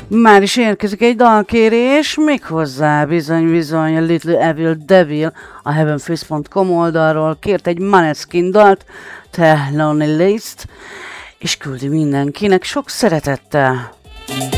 Már is érkezik egy dalkérés, méghozzá bizony a Little Evil Devil a heavenface.com oldalról kért egy Maneskin dalt, The Lonely List, és küldi mindenkinek sok szeretettel.